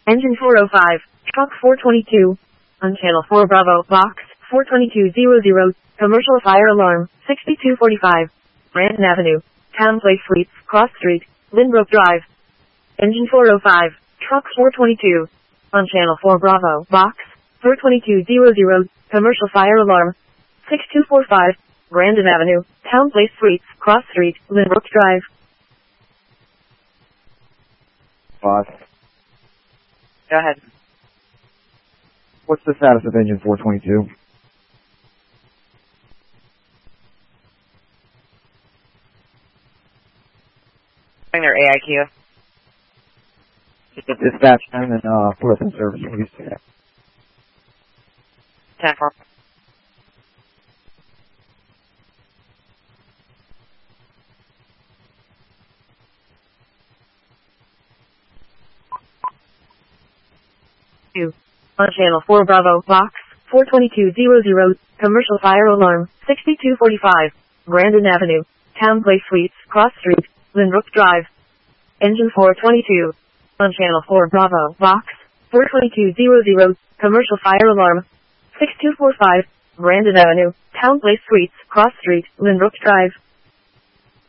Engine 405, Truck 422. On Channel 4 Bravo, Box 42200, Commercial Fire Alarm, 6245. Brandon Avenue, Town Place Suites, Cross Street, Lynbrook Drive. Engine 405, Truck 422. On Channel 4 Bravo, Box 42200, Commercial Fire Alarm, 6245. Brandon Avenue, Town Place Suites, Cross Street, Lynbrook Drive. Boss, Go ahead. what's the status of engine 422? Their AIQ. Dispatch time and put us in service, please. 10-4. On Channel 4 Bravo, Box 42200, Commercial Fire Alarm, 6245. Brandon Avenue, Town Place Suites, Cross Street, Lynbrook Drive. Engine 422. On Channel 4 Bravo, Box 42200, Commercial Fire Alarm, 6245. Brandon Avenue, Town Place Suites, Cross Street, Lynbrook Drive.